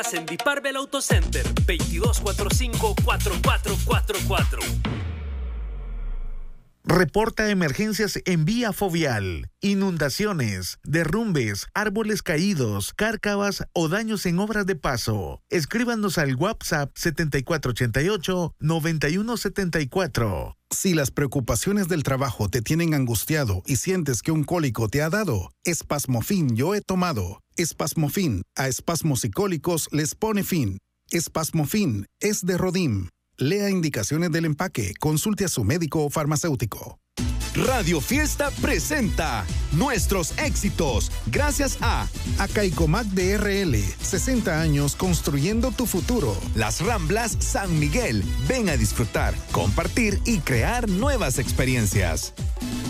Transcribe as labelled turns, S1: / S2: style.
S1: En Diparvel Auto Center, 2245-4444.
S2: Reporta emergencias en vía fovial, inundaciones, derrumbes, árboles caídos, cárcavas o daños en obras de paso. Escríbanos al WhatsApp 7488-9174.
S3: Si las preocupaciones del trabajo te tienen angustiado y sientes que un cólico te ha dado, Espasmofin yo he tomado. Espasmofin a espasmos y cólicos les pone fin. Espasmofin es de Rodim. Lea indicaciones del empaque, consulte a su médico o farmacéutico.
S4: Radio Fiesta presenta nuestros éxitos gracias a
S3: Caicomac DRL, 60 años construyendo tu futuro.
S4: Las Ramblas San Miguel. Ven a disfrutar, compartir y crear nuevas experiencias.